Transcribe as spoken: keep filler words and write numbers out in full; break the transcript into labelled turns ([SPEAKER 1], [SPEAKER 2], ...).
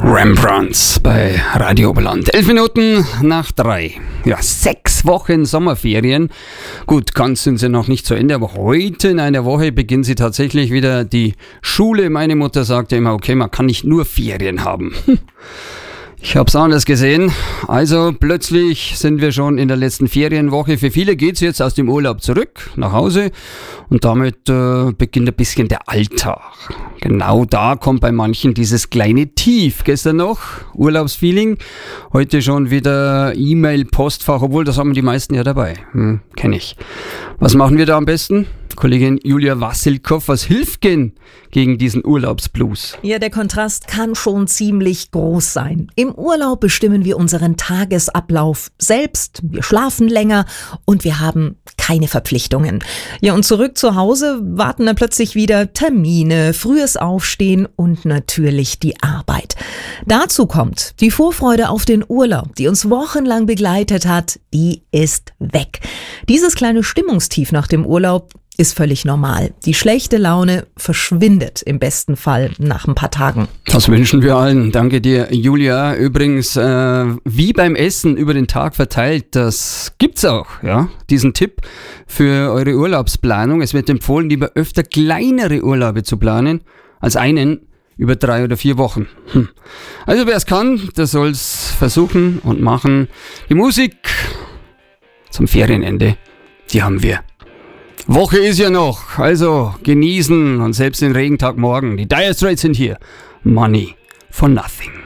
[SPEAKER 1] Rembrandts bei Radio Oberland. Elf Minuten nach drei. Ja, sechs Wochen Sommerferien. Gut, ganz sind sie noch nicht zu Ende, aber heute in einer Woche beginnt sie tatsächlich wieder die Schule. Meine Mutter sagte immer, okay, man kann nicht nur Ferien haben. Ich habe es anders gesehen. Also plötzlich sind wir schon in der letzten Ferienwoche. Für viele geht es jetzt aus dem Urlaub zurück nach Hause und damit äh, beginnt ein bisschen der Alltag. Genau da kommt bei manchen dieses kleine Tief. Gestern noch Urlaubsfeeling, heute schon wieder E-Mail-Postfach, obwohl das haben die meisten ja dabei. Hm, kenne ich. Was machen wir da am besten? Kollegin Julia Wassilkow, was hilft denn gegen diesen Urlaubsblues?
[SPEAKER 2] Ja, der Kontrast kann schon ziemlich groß sein. Im Urlaub bestimmen wir unseren Tagesablauf selbst, wir schlafen länger und wir haben keine Verpflichtungen. Ja, und zurück zu Hause warten dann plötzlich wieder Termine, frühes Aufstehen und natürlich die Arbeit. Dazu kommt die Vorfreude auf den Urlaub, die uns wochenlang begleitet hat, die ist weg. Dieses kleine Stimmungstief nach dem Urlaub ist völlig normal. Die schlechte Laune verschwindet im besten Fall nach ein paar Tagen.
[SPEAKER 1] Das wünschen wir allen. Danke dir, Julia. Übrigens, äh, wie beim Essen über den Tag verteilt, das gibt's auch, ja, diesen Tipp für eure Urlaubsplanung. Es wird empfohlen, lieber öfter kleinere Urlaube zu planen, als einen über drei oder vier Wochen. Hm. Also wer es kann, der soll's versuchen und machen. Die Musik zum Ferienende, die haben wir. Woche ist ja noch, also genießen und selbst den Regentag morgen. Die Dire Straits sind hier. Money for Nothing.